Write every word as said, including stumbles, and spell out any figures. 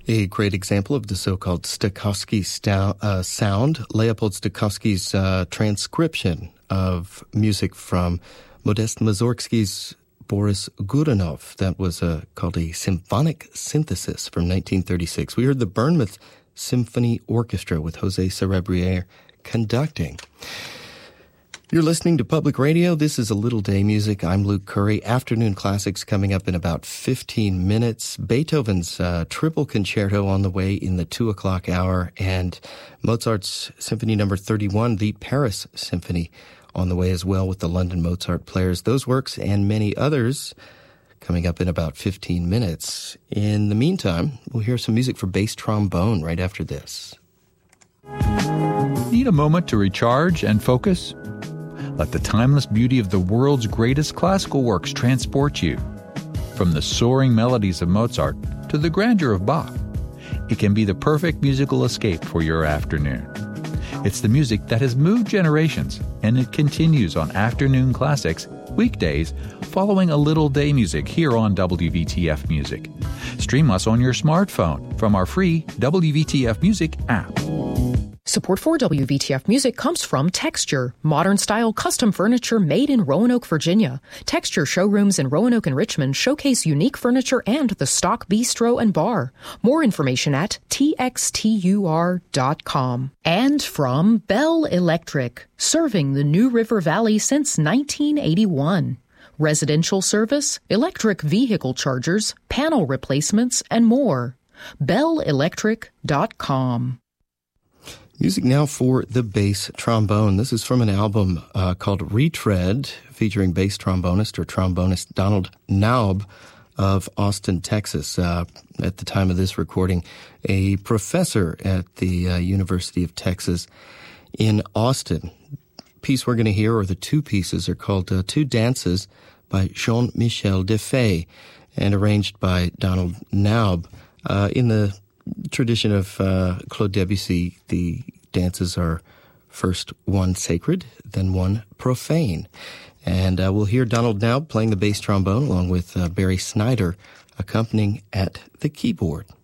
A great example of the so-called Stokowski sta- uh, sound, Leopold Stokowski's uh, transcription of music from Modest Mussorgsky's Boris Godunov. That was uh, called a symphonic synthesis from nineteen thirty-six. We heard the Bournemouth Symphony Orchestra with Jose Cerebrier conducting. You're listening to Public Radio. This is A Little Day Music. I'm Luke Curry. Afternoon Classics coming up in about fifteen minutes. Beethoven's uh, Triple Concerto on the way in the two o'clock hour, and Mozart's Symphony Number thirty-one, the Paris Symphony, on the way as well with the London Mozart Players. Those works and many others coming up in about fifteen minutes. In the meantime, we'll hear some music for bass trombone right after this. Need a moment to recharge and focus? Let the timeless beauty of the world's greatest classical works transport you. From the soaring melodies of Mozart to the grandeur of Bach, it can be the perfect musical escape for your afternoon. It's the music that has moved generations, and it continues on Afternoon Classics, weekdays, following A Little Day Music here on W V T F Music. Stream us on your smartphone from our free W V T F Music app. Support for W V T F Music comes from Texture, modern-style custom furniture made in Roanoke, Virginia. Texture showrooms in Roanoke and Richmond showcase unique furniture and the stock bistro and bar. More information at T X T U R dot com. And from Bell Electric, serving the New River Valley since nineteen eighty-one. Residential service, electric vehicle chargers, panel replacements, and more. Bell Electric dot com. Music now for the bass trombone. This is from an album uh, called Retread, featuring bass trombonist or trombonist Donald Naub of Austin, Texas. Uh, at the time of this recording, a professor at the uh, University of Texas in Austin. The piece we're going to hear, or the two pieces, are called uh, Two Dances by Jean-Michel Defay and arranged by Donald Naub. Uh, in the tradition of uh, Claude Debussy, the dances are first one sacred, then one profane. And uh, we'll hear Donald Naub playing the bass trombone along with uh, Barry Snyder accompanying at the keyboard.